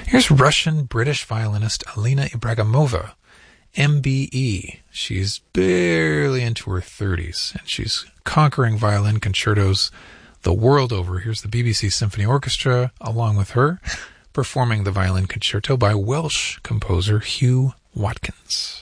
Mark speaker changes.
Speaker 1: Here's Russian-British violinist Alina Ibragimova, MBE. She's barely into her 30s, and she's conquering violin concertos the world over. Here's the BBC Symphony Orchestra, along with her, performing the violin concerto by Welsh composer Hugh Watkins.